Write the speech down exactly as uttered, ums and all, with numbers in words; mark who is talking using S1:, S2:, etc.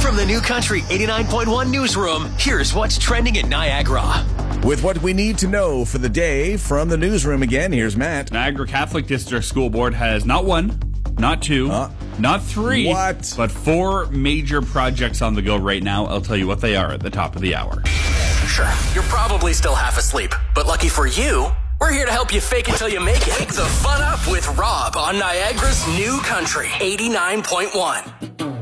S1: From the New Country eighty-nine point one newsroom, here's what's trending in Niagara.
S2: With what we need to know for the day from the newsroom again, here's Matt.
S3: Niagara Catholic District School Board has not one, not two,
S2: uh,
S3: not three,
S2: what?
S3: but four major projects on the go right now. I'll tell you what they are at the top of the hour.
S1: Sure, you're probably still half asleep, but lucky for you, we're here to help you fake it till you make it. Wake the fun up with Rob on Niagara's New Country eighty-nine point one.